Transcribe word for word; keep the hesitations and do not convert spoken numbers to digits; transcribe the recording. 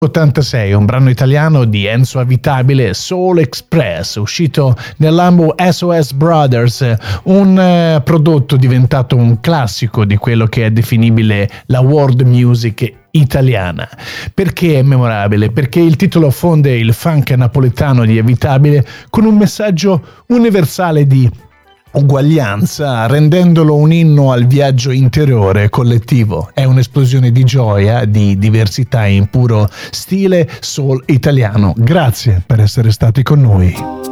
ottantasei, un brano italiano di Enzo Avitabile, Soul Express, uscito nell'album S O S Brothers, un eh, prodotto diventato un classico di quello che è definibile la world music italiana. Perché è memorabile? Perché il titolo fonde il funk napoletano di Avitabile con un messaggio universale di uguaglianza, rendendolo un inno al viaggio interiore collettivo. È un'esplosione di gioia, di diversità in puro stile soul italiano. Grazie per essere stati con noi.